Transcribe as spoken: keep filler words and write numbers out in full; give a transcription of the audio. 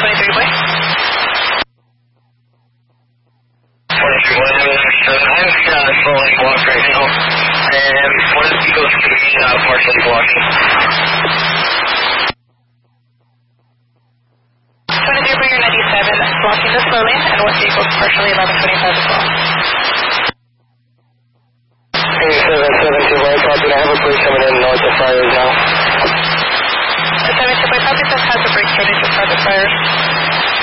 twenty-three boy. twenty-three boy, I'm uh, fully blocked right now. And one of the Eagles could be uh, partially blocking. twenty-three boy, you're ninety-seven, blocking the slow lane, and one vehicle partially eleven twenty-five as well. seven seven two boy, copy. I have a police coming in north of fires now. The seven two boy, copy, this has a break starting to start the fires.